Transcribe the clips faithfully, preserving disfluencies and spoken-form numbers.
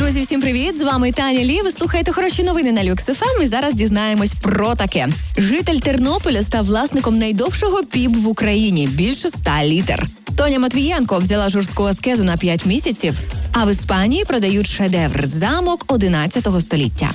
Друзі, всім привіт! З вами Таня Лі. Ви слухаєте хороші новини на Люкс еф ем і зараз дізнаємось про таке. Житель Тернополя став власником найдовшого піп в Україні – більше ста літр. Тоня Матвієнко взяла жорстку аскезу на п'ять місяців, а в Іспанії продають шедевр – замок одинадцятого століття.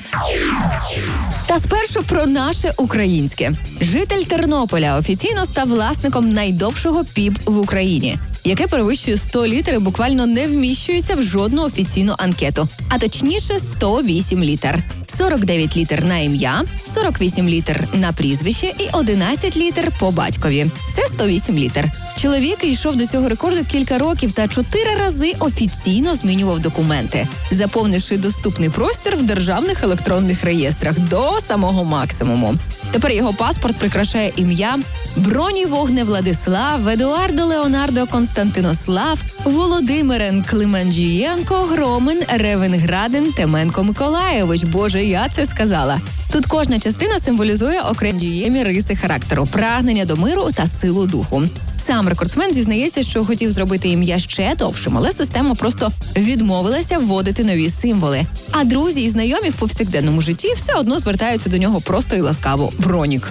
Та спершу про наше українське. Житель Тернополя офіційно став власником найдовшого піп в Україні, яке перевищує сто літр і буквально не вміщується в жодну офіційну анкету, а точніше сто вісім літр. сорок дев'ять літр на ім'я, сорок вісім літр на прізвище і одинадцять літр по батькові. Це сто вісім літр. Чоловік йшов до цього рекорду кілька років та чотири рази офіційно змінював документи, заповнивши доступний простір в державних електронних реєстрах до самого максимуму. Тепер його паспорт прикрашає ім'я Броній Вогне Владислав, Едуардо Леонардо Константинослав, Володимирен Климанджієнко, Громин Ревенграден Теменко Миколайович. Боже, я це сказала. Тут кожна частина символізує окремі діємі риси характеру, прагнення до миру та силу духу. Сам рекордсмен зізнається, що хотів зробити ім'я ще довшим, але система просто відмовилася вводити нові символи. А друзі і знайомі в повсякденному житті все одно звертаються до нього просто і ласкаво – Бронік.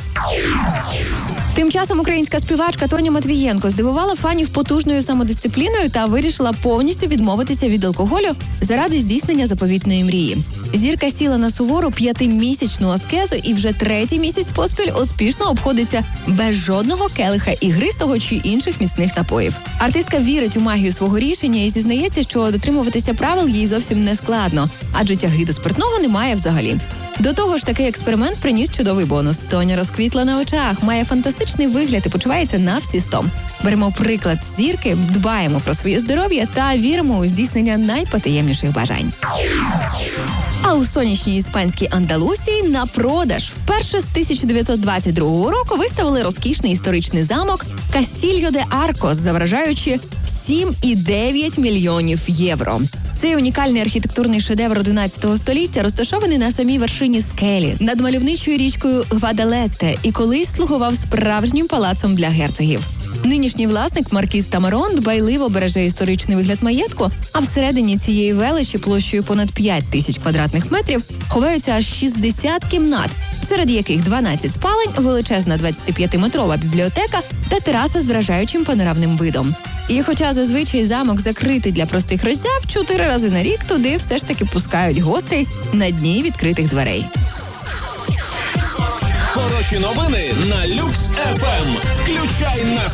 Тим часом українська співачка Тоня Матвієнко здивувала фанів потужною самодисципліною та вирішила повністю відмовитися від алкоголю заради здійснення заповітної мрії. Зірка сіла на сувору п'ятимісячну аскезу і вже третій місяць поспіль успішно обходиться без жодного келиха ігристого чи інших міцних напоїв. Артистка вірить у магію свого рішення і зізнається, що дотримуватися правил їй зовсім не складно, адже тяги до спиртного немає взагалі. До того ж, такий експеримент приніс чудовий бонус. Тоня розквітла на очах, має фантастичний вигляд і почувається на всі сто. Беремо приклад з зірки, дбаємо про своє здоров'я та віримо у здійснення найпотаємніших бажань. А у сонячній іспанській Андалусії на продаж вперше з тисяча дев'ятсот двадцять другого року виставили розкішний історичний замок Кастільо де Аркос за вражаючі сім цілих дев'ять мільйонів євро. Цей унікальний архітектурний шедевр одинадцятого століття розташований на самій вершині скелі над мальовничою річкою Гвадалетте і колись слугував справжнім палацом для герцогів. Нинішній власник Маркіз Тамарон дбайливо береже історичний вигляд маєтку, а всередині цієї величі площею понад п'ять тисяч квадратних метрів ховаються аж шістдесят кімнат, серед яких дванадцять спалень, величезна двадцятип'ятиметрова бібліотека та тераса з вражаючим панорамним видом. І хоча зазвичай замок закритий для простих роззяв, чотири рази на рік туди все ж таки пускають гостей на дні відкритих дверей. Хороші новини на Люкс еф ем. Включай нас.